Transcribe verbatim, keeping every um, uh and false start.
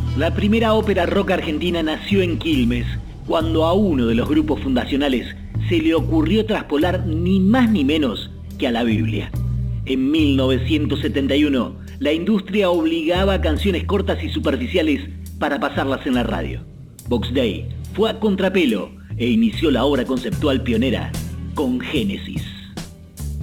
La primera ópera rock argentina nació en Quilmes, cuando a uno de los grupos fundacionales se le ocurrió traspolar ni más ni menos que a la Biblia. En mil novecientos setenta y uno, la industria obligaba a canciones cortas y superficiales para pasarlas en la radio. Box Day fue a contrapelo e inició la obra conceptual pionera con Génesis.